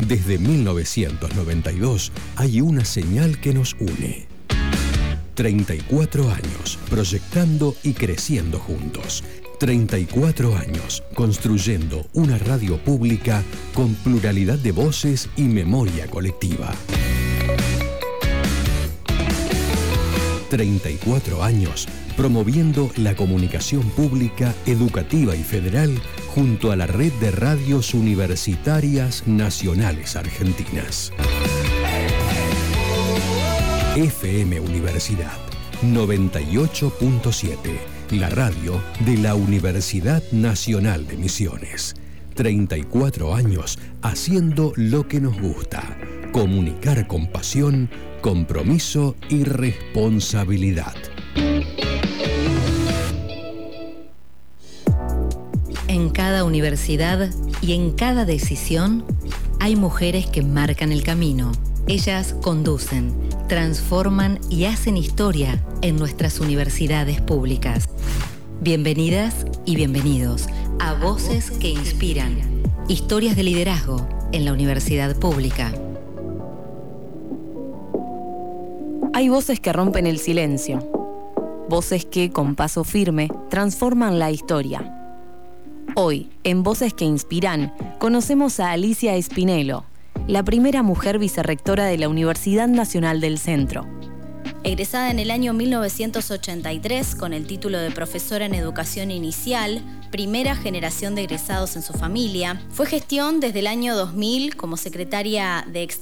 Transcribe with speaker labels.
Speaker 1: Desde 1992 hay una señal que nos une. 34 años proyectando y creciendo juntos. 34 años construyendo una radio pública con pluralidad de voces y memoria colectiva. 34 años promoviendo la comunicación pública, educativa y federal junto a la red de radios universitarias nacionales argentinas. FM Universidad 98.7, la radio de la Universidad Nacional de Misiones. 34 años haciendo lo que nos gusta, comunicar con pasión, compromiso y responsabilidad.
Speaker 2: En cada universidad y en cada decisión hay mujeres que marcan el camino. Ellas conducen, transforman y hacen historia en nuestras universidades públicas. Bienvenidas y bienvenidos a Voces que Inspiran. Historias de liderazgo en la universidad pública.
Speaker 3: Hay voces que rompen el silencio. Voces que, con paso firme, transforman la historia. Hoy, en Voces que Inspiran, conocemos a Alicia Espinelo, la primera mujer vicerrectora de la Universidad Nacional del Centro.
Speaker 4: Egresada en el año 1983 con el título de profesora en educación inicial, primera generación de egresados en su familia, fue gestión desde el año 2000 como secretaria de